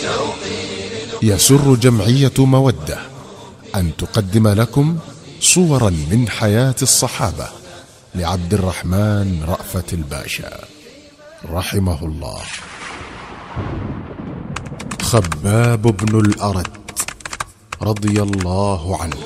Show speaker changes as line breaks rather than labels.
يسر جمعية مودة أن تقدم لكم صورا من حياة الصحابة لعبد الرحمن رأفت الباشا رحمه الله. خباب بن الأرت رضي الله عنه.